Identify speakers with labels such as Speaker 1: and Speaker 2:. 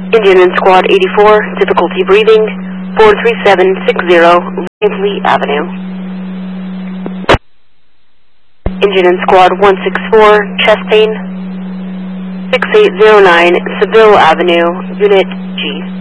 Speaker 1: Engine in Squad 84, difficulty breathing, 43760 Linsley Avenue. Engine in Squad 164, chest pain, 6809 Seville Avenue, Unit G.